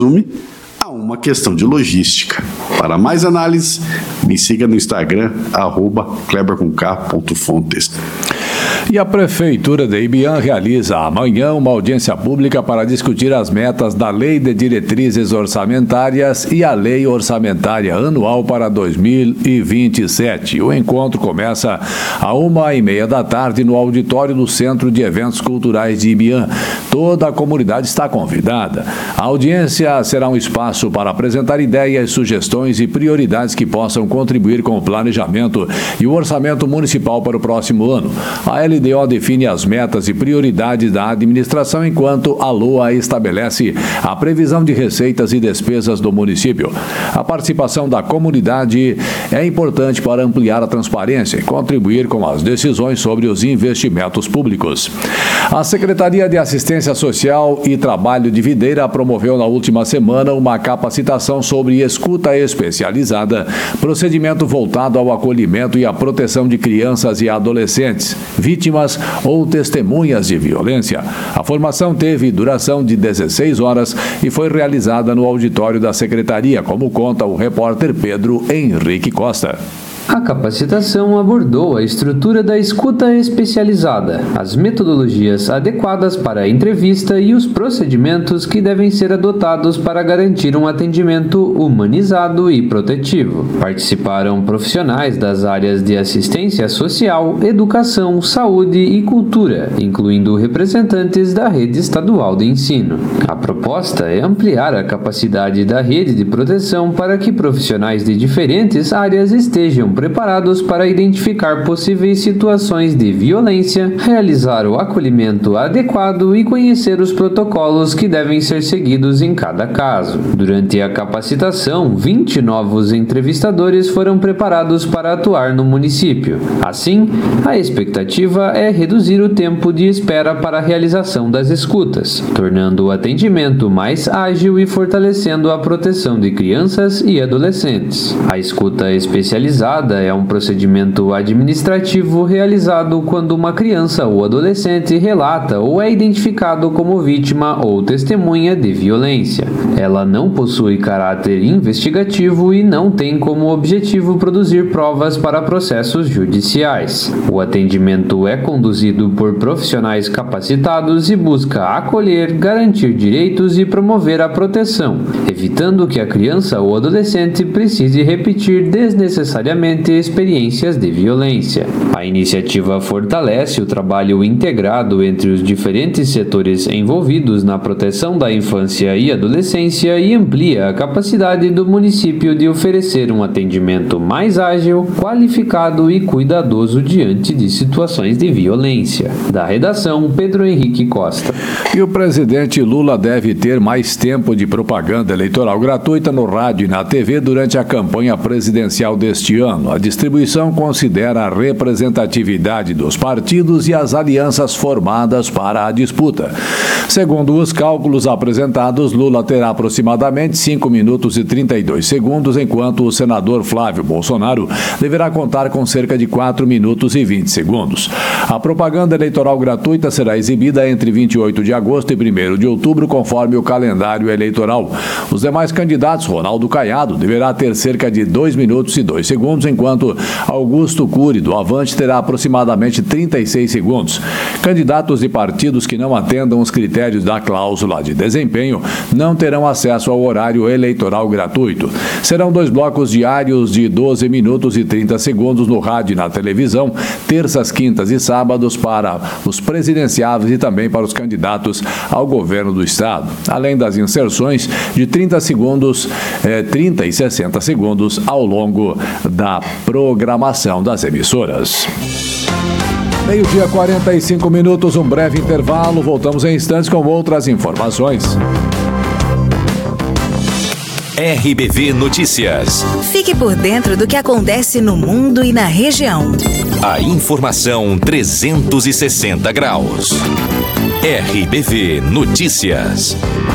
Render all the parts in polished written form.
a uma questão de logística. Para mais análises, me siga no Instagram, @kleber.fontes. E a Prefeitura de Ibiam realiza amanhã uma audiência pública para discutir as metas da Lei de Diretrizes Orçamentárias e a Lei Orçamentária Anual para 2027. O encontro começa às 1h30 da tarde no auditório do Centro de Eventos Culturais de Ibiam. Toda a comunidade está convidada. A audiência será um espaço para apresentar ideias, sugestões e prioridades que possam contribuir com o planejamento e o orçamento municipal para o próximo ano. A LDO define as metas e prioridades da administração, enquanto a LOA estabelece a previsão de receitas e despesas do município. A participação da comunidade é importante para ampliar a transparência e contribuir com as decisões sobre os investimentos públicos. A Secretaria de Assistência Social e Trabalho de Videira promoveu na última semana uma capacitação sobre escuta especializada, procedimento voltado ao acolhimento e à proteção de crianças e adolescentes, vítimas ou testemunhas de violência. A formação teve duração de 16 horas e foi realizada no auditório da Secretaria, como conta o repórter Pedro Henrique Costa. A capacitação abordou a estrutura da escuta especializada, as metodologias adequadas para a entrevista e os procedimentos que devem ser adotados para garantir um atendimento humanizado e protetivo. Participaram profissionais das áreas de assistência social, educação, saúde e cultura, incluindo representantes da rede estadual de ensino. A proposta é ampliar a capacidade da rede de proteção para que profissionais de diferentes áreas estejam preparados para identificar possíveis situações de violência, realizar o acolhimento adequado e conhecer os protocolos que devem ser seguidos em cada caso. Durante a capacitação, 20 novos entrevistadores foram preparados para atuar no município. Assim, a expectativa é reduzir o tempo de espera para a realização das escutas, tornando o atendimento mais ágil e fortalecendo a proteção de crianças e adolescentes. A escuta especializada é um procedimento administrativo realizado quando uma criança ou adolescente relata ou é identificado como vítima ou testemunha de violência. Ela não possui caráter investigativo e não tem como objetivo produzir provas para processos judiciais. O atendimento é conduzido por profissionais capacitados e busca acolher, garantir direitos e promover a proteção, evitando que a criança ou adolescente precise repetir desnecessariamente experiências de violência. A iniciativa fortalece o trabalho integrado entre os diferentes setores envolvidos na proteção da infância e adolescência e amplia a capacidade do município de oferecer um atendimento mais ágil, qualificado e cuidadoso diante de situações de violência. Da redação, Pedro Henrique Costa. E o presidente Lula deve ter mais tempo de propaganda eleitoral gratuita no rádio e na TV durante a campanha presidencial deste ano. A distribuição considera a representatividade dos partidos e as alianças formadas para a disputa. Segundo os cálculos apresentados, Lula terá aproximadamente 5 minutos e 32 segundos, enquanto o senador Flávio Bolsonaro deverá contar com cerca de 4 minutos e 20 segundos. A propaganda eleitoral gratuita será exibida entre 28 de agosto e 1º de outubro, conforme o calendário eleitoral. Os demais candidatos, Ronaldo Caiado, deverá ter cerca de 2 minutos e 2 segundos, enquanto Augusto Cury, do Avante, terá aproximadamente 36 segundos. Candidatos de partidos que não atendam os critérios da cláusula de desempenho não terão acesso ao horário eleitoral gratuito. Serão 2 blocos diários de 12 minutos e 30 segundos no rádio e na televisão, terças, quintas e sábados para os presidenciáveis e também para os candidatos ao governo do estado, além das inserções de 30 e 60 segundos ao longo da programação das emissoras. 12h45, um breve intervalo. Voltamos em instantes com outras informações. RBV Notícias. Fique por dentro do que acontece no mundo e na região. A informação 360 graus. RBV Notícias.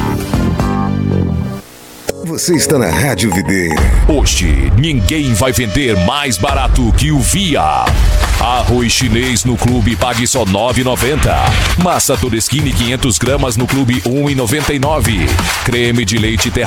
Você está na Rádio Videira. Hoje, ninguém vai vender mais barato que o Via. Arroz chinês no clube pague só R$ 9,90. Massa Todeschini 500 gramas no clube R$ 1,99. Creme de leite